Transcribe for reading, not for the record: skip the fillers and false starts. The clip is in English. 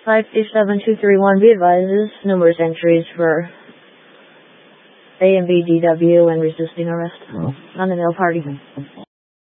527231 be advises numerous entries for A and B DW and resisting arrest. Well, On the mail party.